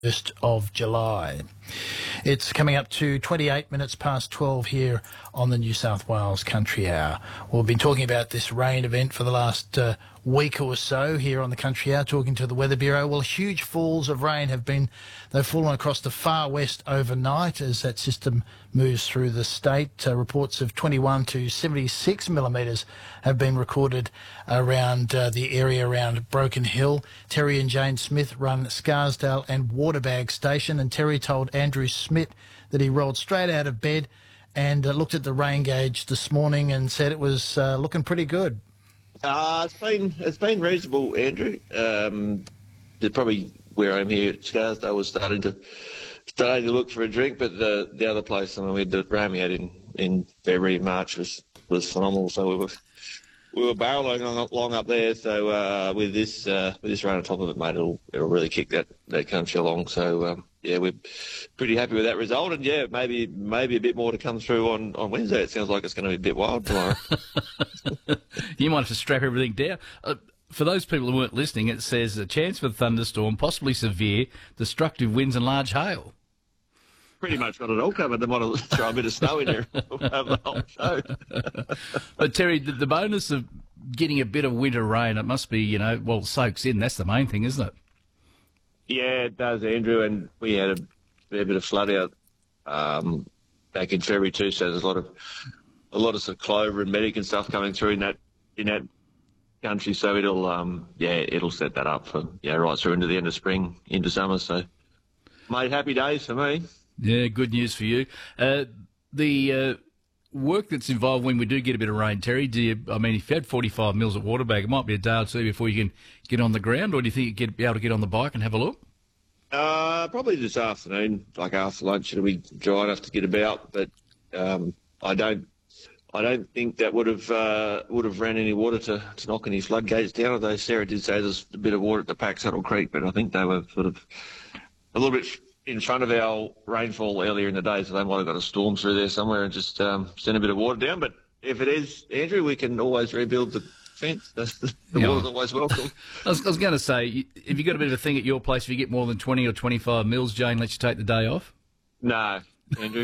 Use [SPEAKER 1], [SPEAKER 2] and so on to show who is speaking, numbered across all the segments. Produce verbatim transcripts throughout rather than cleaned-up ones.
[SPEAKER 1] first of July. It's coming up to twenty-eight minutes past twelve here on the New South Wales Country Hour. We've been talking about this rain event for the last uh, week or so here on the Country Hour, talking to the Weather Bureau. Well, huge falls of rain have been, they've fallen across the far west overnight as that system moves through the state. Uh, reports of twenty-one to seventy-six millimetres have been recorded around uh, the area around Broken Hill. Terry and Jane Smith run Scarsdale and Waterbag Station, and Terry told Andrew Smith that he rolled straight out of bed and uh, looked at the rain gauge this morning and said it was uh, looking pretty good.
[SPEAKER 2] Uh, it's been it's been reasonable, Andrew. Um, probably where I'm here at Scarsdale was starting to starting to look for a drink, but the the other place, I mean, we had the rain we had in, in February, March was, was phenomenal. So we were we were barreling along, along up there. So uh, with this uh, with this rain on top of it, mate, it'll it'll really kick that, that country along. So um, yeah, we're pretty happy with that result, and yeah, maybe maybe a bit more to come through on, on Wednesday. It sounds like it's going to be a bit wild tomorrow.
[SPEAKER 3] You might have to strap everything down. Uh, for those people who weren't listening, it says a chance for thunderstorm, possibly severe, destructive winds and large hail.
[SPEAKER 2] Pretty much got it all covered. They might have thrown a bit of snow in there over the whole show.
[SPEAKER 3] But Terry, the, the bonus of getting a bit of winter rain, it must be, you know, well, soaks in. That's the main thing, isn't it?
[SPEAKER 2] Yeah, it does, Andrew. And we had a fair bit of flood out um, back in February too. So there's a lot of a lot of, sort of clover and medic and stuff coming through in that in that country. So it'll um, yeah, it'll set that up for yeah right through into the end of spring, into summer. So, mate, happy days for me.
[SPEAKER 3] Yeah, good news for you. Uh, the uh, work that's involved when we do get a bit of rain, Terry, do you, I mean, if you had forty-five mils at Waterbag, it might be a day or two before you can get on the ground, or do you think you'd be able to get on the bike and have a look?
[SPEAKER 2] Uh, probably this afternoon, like after lunch, it'll be dry enough to get about, but um, I don't I don't think that would have uh, would have ran any water to, to knock any floodgates down, although Sarah did say there's a bit of water at the Packsaddle Creek, but I think they were sort of a little bit in front of our rainfall earlier in the day, so they might have got a storm through there somewhere and just um, sent a bit of water down. But if it is, Andrew, we can always rebuild the fence. The, the
[SPEAKER 3] Yeah.
[SPEAKER 2] water's always welcome.
[SPEAKER 3] I was, I was going to say, if you've got a bit of a thing at your place, if you get more than twenty or twenty-five mils, Jane lets you take the day off?
[SPEAKER 2] No, Andrew.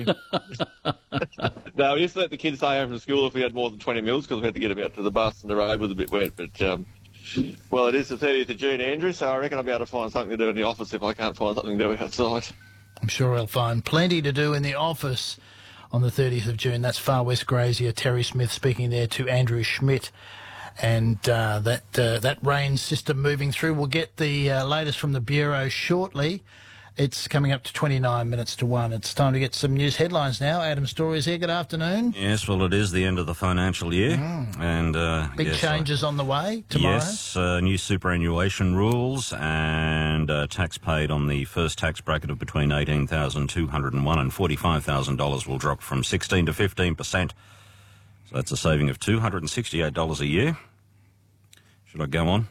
[SPEAKER 2] No, we used to let the kids stay home from school if we had more than twenty mils because we had to get them out to the bus and the road was a bit wet. But, um, well, it is the thirtieth of June, Andrew, so I reckon I'll be able to find something to do in the office if I can't find something to do outside.
[SPEAKER 1] I'm sure I'll find plenty to do in the office on the thirtieth of June. That's Far West Grazier Terry Smith speaking there to Andrew Schmidt. And uh, that uh, that rain system moving through. We'll get the uh, latest from the Bureau shortly. It's coming up to twenty-nine minutes to one. It's time to get some news headlines now. Adam Story is here. Good afternoon.
[SPEAKER 4] Yes, well, it is the end of the financial year. Mm. and uh,
[SPEAKER 1] Big
[SPEAKER 4] yes,
[SPEAKER 1] changes
[SPEAKER 4] I,
[SPEAKER 1] on the way tomorrow.
[SPEAKER 4] Yes, uh, new superannuation rules and uh, tax paid on the first tax bracket of between eighteen thousand two hundred one dollars and forty-five thousand dollars will drop from sixteen to fifteen percent. So that's a saving of two hundred sixty-eight dollars a year. Should I go on?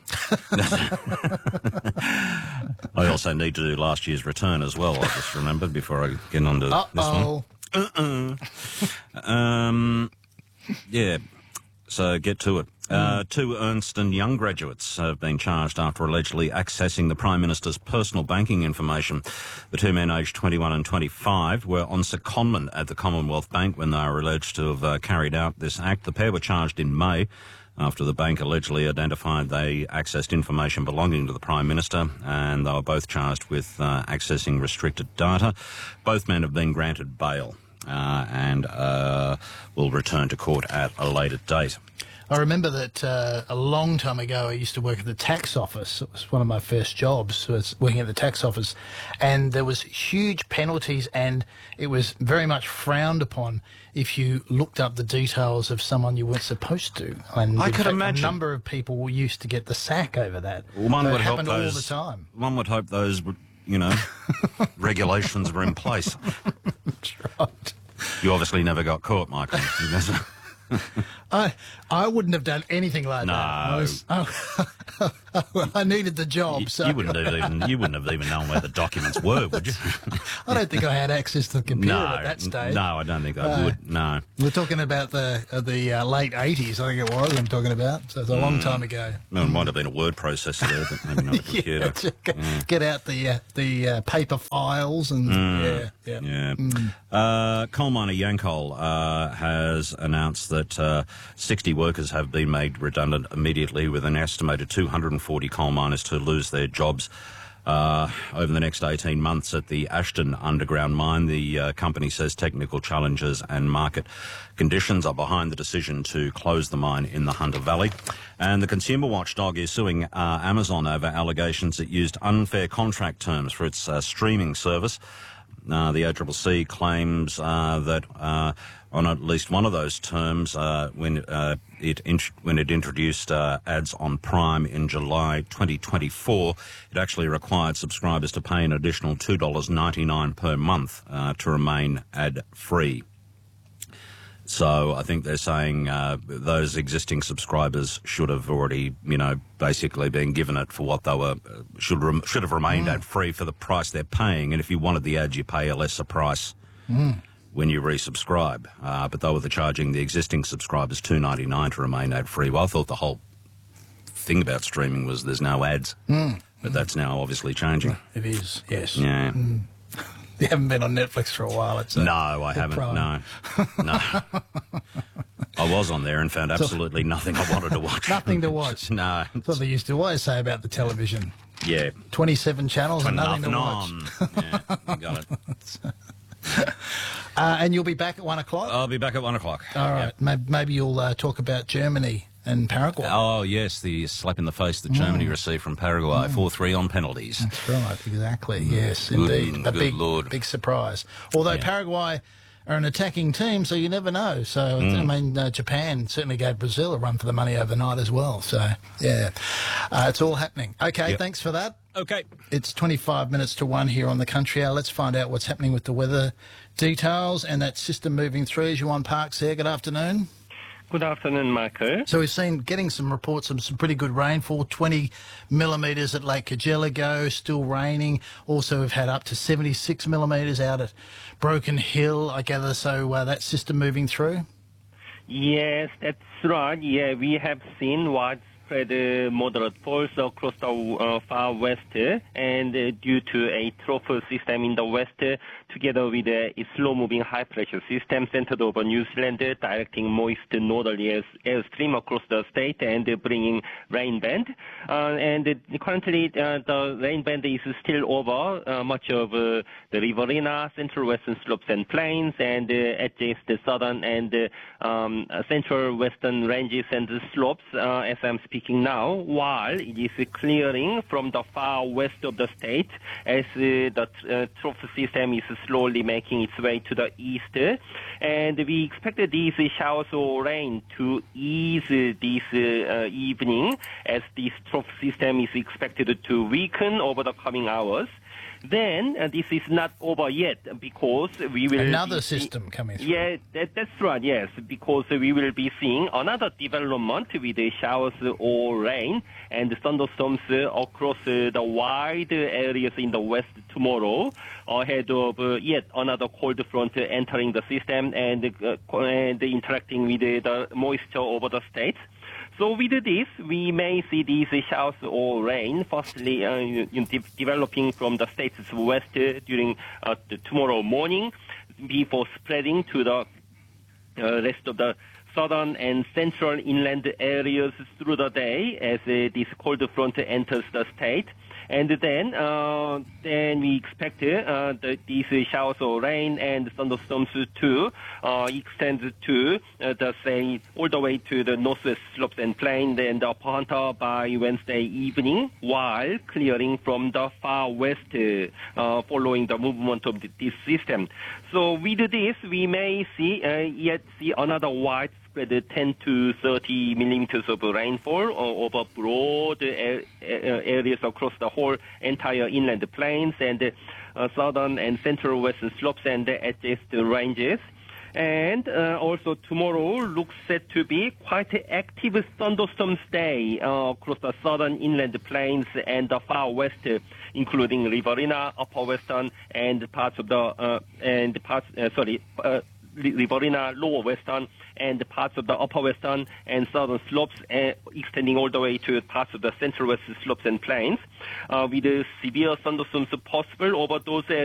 [SPEAKER 4] I also need to do last year's return as well, I just remembered before I get on to
[SPEAKER 1] Uh-oh.
[SPEAKER 4] this one. Uh-uh. Um, yeah, so get to it. Uh, two Ernst and Young graduates have been charged after allegedly accessing the Prime Minister's personal banking information. The two men, aged twenty-one and twenty-five, were on secondment at the Commonwealth Bank when they were alleged to have uh, carried out this act. The pair were charged in May after the bank allegedly identified they accessed information belonging to the Prime Minister, and they were both charged with uh, accessing restricted data. Both men have been granted bail uh, and uh, will return to court at a later date.
[SPEAKER 1] I remember that uh, a long time ago I used to work at the tax office. It was one of my first jobs, was working at the tax office, and there was huge penalties, and it was very much frowned upon if you looked up the details of someone you weren't supposed to. And
[SPEAKER 4] I
[SPEAKER 1] in
[SPEAKER 4] could
[SPEAKER 1] fact,
[SPEAKER 4] imagine.
[SPEAKER 1] A number of people used to get the sack over that.
[SPEAKER 4] Well, one
[SPEAKER 1] so
[SPEAKER 4] would
[SPEAKER 1] it
[SPEAKER 4] hope
[SPEAKER 1] happened
[SPEAKER 4] those,
[SPEAKER 1] all the time.
[SPEAKER 4] One would hope those, you know, regulations were in place.
[SPEAKER 1] That's right.
[SPEAKER 4] You obviously never got caught, Michael.
[SPEAKER 1] I I wouldn't have done anything like
[SPEAKER 4] No.
[SPEAKER 1] that. I was, I, I needed the job,
[SPEAKER 4] You,
[SPEAKER 1] so
[SPEAKER 4] you wouldn't have even you wouldn't have even known where the documents were, would you?
[SPEAKER 1] I don't think I had access to the computer
[SPEAKER 4] no,
[SPEAKER 1] at that stage.
[SPEAKER 4] no, I don't think I
[SPEAKER 1] No.
[SPEAKER 4] would. No.
[SPEAKER 1] We're talking about the uh, the uh, late eighties, I think it was. I'm talking about, so it's a
[SPEAKER 4] Mm.
[SPEAKER 1] long time ago.
[SPEAKER 4] Well, it might have been a word processor there, but maybe not a computer.
[SPEAKER 1] Yeah, to get, get out the uh, the uh, paper files and yeah, yeah.
[SPEAKER 4] Yeah. Uh, coal miner Yancoal uh, has announced that uh, sixty workers have been made redundant immediately, with an estimated two hundred forty coal miners to lose their jobs uh, over the next eighteen months at the Ashton underground mine. The uh, company says technical challenges and market conditions are behind the decision to close the mine in the Hunter Valley. And the consumer watchdog is suing uh, Amazon over allegations it used unfair contract terms for its uh, streaming service. Uh, the A C C C claims uh, that uh, on at least one of those terms, uh, when uh, it int- when it introduced uh, ads on Prime in July twenty twenty-four, it actually required subscribers to pay an additional two dollars ninety-nine per month uh, to remain ad-free. So I think they're saying uh, those existing subscribers should have already, you know, basically been given it for what they were, uh, should rem- should have remained
[SPEAKER 1] Mm.
[SPEAKER 4] ad-free for the price they're paying. And if you wanted the ad, you pay a lesser price
[SPEAKER 1] Mm.
[SPEAKER 4] when you resubscribe. Uh, but they were charging the existing subscribers two dollars ninety-nine to remain ad-free. Well, I thought the whole thing about streaming was there's no ads.
[SPEAKER 1] Mm.
[SPEAKER 4] But that's now obviously changing.
[SPEAKER 1] It is, yes.
[SPEAKER 4] Yeah.
[SPEAKER 1] You haven't been on Netflix for a while. It's a,
[SPEAKER 4] No, I haven't.
[SPEAKER 1] Prime.
[SPEAKER 4] No, no. I was on there and found absolutely nothing I wanted to watch.
[SPEAKER 1] Nothing to watch.
[SPEAKER 4] No.
[SPEAKER 1] That's what they used to always say about the television.
[SPEAKER 4] Yeah.
[SPEAKER 1] twenty-seven channels and
[SPEAKER 4] Nothing
[SPEAKER 1] nothing to watch.
[SPEAKER 4] on. Yeah, you got it.
[SPEAKER 1] Uh, and you'll be back at one o'clock?
[SPEAKER 4] I'll be back at one o'clock.
[SPEAKER 1] All right. Maybe, maybe you'll uh, talk about Germany and Paraguay.
[SPEAKER 4] Oh, yes, the slap in the face that Germany received from Paraguay, four three on penalties.
[SPEAKER 1] That's right, exactly. Yes,
[SPEAKER 4] Good-
[SPEAKER 1] indeed. A
[SPEAKER 4] good
[SPEAKER 1] big,
[SPEAKER 4] Lord.
[SPEAKER 1] big surprise. Although
[SPEAKER 4] Yeah.
[SPEAKER 1] Paraguay are an attacking team, so you never know. So, I mean, uh, Japan certainly gave Brazil a run for the money overnight as well. So, yeah, uh, it's all happening. Okay,
[SPEAKER 4] Yep.
[SPEAKER 1] thanks for that.
[SPEAKER 4] Okay.
[SPEAKER 1] It's twenty-five minutes to one here on the Country Hour. Let's find out what's happening with the weather details and that system moving through. Is Yuan Parks there? Good afternoon.
[SPEAKER 5] Good afternoon, Michael.
[SPEAKER 1] So we've seen getting some reports of some pretty good rainfall, twenty millimetres at Lake Cargelligo, still raining. Also we've had up to seventy-six millimetres out at Broken Hill, I gather. So uh, that system moving through?
[SPEAKER 5] Yes, that's right. Yeah, we have seen widespread uh, moderate falls across the uh, far west, uh, and uh, due to a trough system in the west, uh, together with a slow-moving high-pressure system centered over New Zealand, uh, directing moist northerly air, airstream across the state and uh, bringing rain band. Uh, and uh, currently, uh, the rain band is still over uh, much of uh, the Riverina, central western slopes and plains, and uh, adjacent the southern and uh, um, central western ranges and slopes uh, as I'm speaking now, while it is clearing from the far west of the state as uh, the uh, trough system is slowly making its way to the east. And we expect these showers or rain to ease this uh, evening as this trough system is expected to weaken over the coming hours. Then uh, this is not over yet because we will
[SPEAKER 1] Another
[SPEAKER 5] be
[SPEAKER 1] system coming through.
[SPEAKER 5] Yeah, that, that's right. Yes, because we will be seeing another development with the showers or rain and thunderstorms uh, across uh, the wide areas in the west tomorrow, ahead of uh, yet another cold front uh, entering the system and uh, and interacting with uh, the moisture over the state. So with this, we may see these showers or rain firstly uh, in de- developing from the state's west uh, during uh, the tomorrow morning before spreading to the uh, rest of the southern and central inland areas through the day as uh, this cold front enters the state. And then, uh, then we expect uh, the, these showers or rain and thunderstorms to uh, extend to uh, the say all the way to the northwest slopes and plain and the upper Hunter by Wednesday evening, while clearing from the far west uh, following the movement of the, this system. So with this, we may see uh, yet see another wide ten to thirty millimeters of rainfall over broad areas across the whole entire inland plains and uh, southern and central western slopes and adjacent ranges. And uh, also tomorrow looks set to be quite an active thunderstorms day uh, across the southern inland plains and the far west, uh, including Riverina, Upper Western, and parts of the uh, and parts uh, sorry. Uh, Riverina, Lower Western, and parts of the Upper Western and Southern slopes, uh, extending all the way to parts of the Central West slopes and plains, uh, with uh, severe thunderstorms possible over those areas.